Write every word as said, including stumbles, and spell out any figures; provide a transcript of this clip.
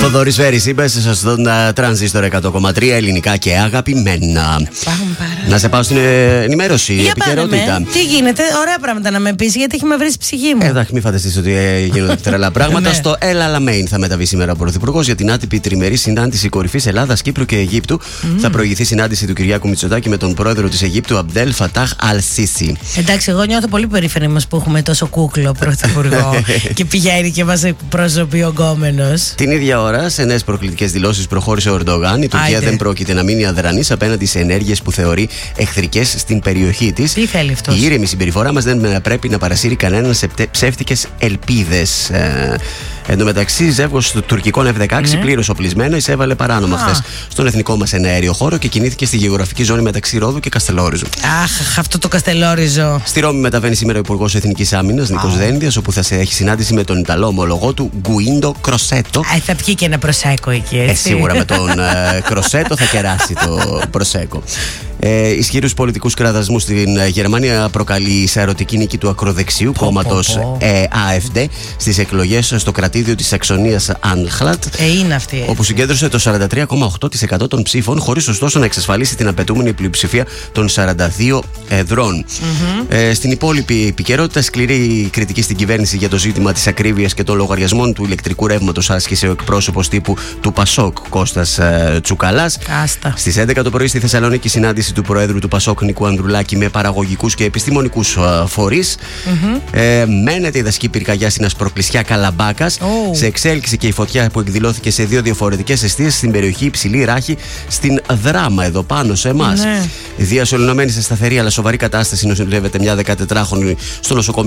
Θοδωρής Βέρης, είπες στον Τρανζίστορ εκατό κόμμα τρία, ελληνικά και αγαπημένα. Να σε πάω στην ενημέρωση, για επικαιρότητα. Τι γίνεται, ωραία πράγματα να με πεις, γιατί έχει με βρει ψυχή μου. Εντάξει, μην φανταστείς ότι γίνονται τρελά πράγματα. Στο El Alamein θα μεταβεί σήμερα ο Πρωθυπουργός για την άτυπη τριμερή συνάντηση κορυφής Ελλάδας, Κύπρου και Αιγύπτου. Mm. Θα προηγηθεί συνάντηση του Κυριάκου Μητσοτάκη με τον πρόεδρο της Αιγύπτου, Αμπτέλ Φατάχ Αλ-Σίσι. Εντάξει, εγώ νιώθω πολύ περήφανη μας που έχουμε τόσο κούκλο πρωθυπουργό και πηγαίνει και μας εκπροσωπεί ο γκόμενος. Την ίδια ώρα, σε νέες προκλητικές δηλώσεις προχώρησε ο Ερντογάν. Η Τουρκία δεν πρόκειται να μείνει αδρανής απέναντι σε ενέργειες που θεωρεί εχθρικές στην περιοχή της. Τι θέλει αυτός? Η ήρεμη συμπεριφορά μας δεν πρέπει να παρασύρει κανέναν σε ψεύτικες ελπίδες. Ε, Εν τω μεταξύ, ζεύγος του τουρκικών εφ δεκαέξι ναι. πλήρως οπλισμένο εισέβαλε παράνομα χθες στον εθνικό μας εναέριο χώρο και κινήθηκε στη γεωγραφική ζώνη μεταξύ Ρόδου και Καστελόριζου. Αχ, αυτό το Καστελόριζο. Στη Ρώμη μεταβαίνει σήμερα ο Υπουργός Εθνικής Άμυνας, Νίκος oh. Δένδιας, όπου θα σε έχει συνάντηση με τον Ιταλό ομολογό του Γκουίντο Κροσέτο. Α, θα πιει και ένα προσέκο εκεί, έτσι. Ε, σίγουρα με τον ε, Κροσέτο θα κεράσει το προσέκο. Ε, ισχυρούς πολιτικούς κραδασμούς στην Γερμανία προκαλεί η σαρωτική νίκη του ακροδεξιού oh, κόμματος oh, oh. ε, AfD στις εκλογές στο κρατήδιο της Σαξονίας Ανχλατ, ε, είναι αυτή, όπου συγκέντρωσε το σαράντα τρία κόμμα οκτώ τοις εκατό των ψήφων, χωρίς ωστόσο να εξασφαλίσει την απαιτούμενη πλειοψηφία των σαράντα δύο εδρών. Mm-hmm. Ε, στην υπόλοιπη επικαιρότητα, σκληρή κριτική στην κυβέρνηση για το ζήτημα της ακρίβειας και των λογαριασμών του ηλεκτρικού ρεύματος άσκησε ο εκπρόσωπος τύπου του Πασόκ, Κώστας ε, Τσουκαλάς. Στις έντεκα το πρωί στη Θεσσαλονίκη, συνάντηση του Προέδρου του Πασόκ Νικού Ανδρουλάκη με παραγωγικούς και επιστημονικούς uh, φορείς. Mm-hmm. Ε, μένεται η δασική πυρκαγιά στην Ασπροκλεισιά Καλαμπάκας. Oh. Σε εξέλιξη και η φωτιά που εκδηλώθηκε σε δύο διαφορετικές εστίες στην περιοχή Υψηλή Ράχη, στην Δράμα, εδώ πάνω σε εμάς. Mm-hmm. Διασωληνωμένη σε σταθερή αλλά σοβαρή κατάσταση νοσηλεύεται μια δεκατετράχρονη στο νοσοκομείο